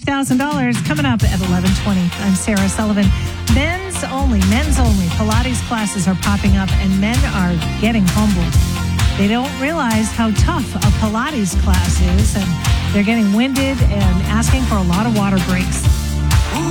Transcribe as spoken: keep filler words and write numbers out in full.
thousand dollars coming up at eleven twenty. I'm Sarah Sullivan. Men's only, men's only Pilates classes are popping up, and men are getting humbled. They don't realize how tough a Pilates class is, and they're getting winded and asking for a lot of water breaks.